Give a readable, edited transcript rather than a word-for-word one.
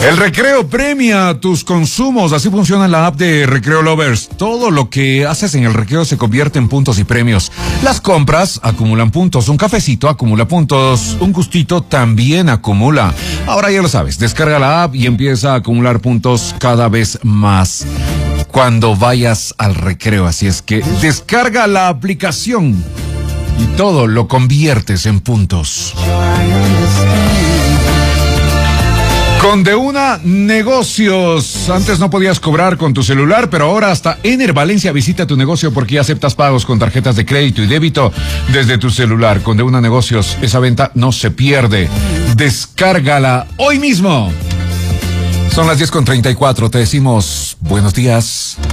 El Recreo premia tus consumos. Así funciona la app de Recreo Lovers. Todo lo que haces en el recreo se convierte en puntos y premios. Las compras acumulan puntos. Un cafecito acumula puntos. Un gustito también acumula. Ahora ya lo sabes. Descarga la app y empieza a acumular puntos cada vez más cuando vayas al recreo. Así es que descarga la aplicación y todo lo conviertes en puntos. Con De Una Negocios. Antes no podías cobrar con tu celular, pero ahora hasta Ener Valencia visita tu negocio porque ya aceptas pagos con tarjetas de crédito y débito desde tu celular. Con De Una Negocios, esa venta no se pierde. Descárgala hoy mismo. Son las 10:34. Te decimos buenos días.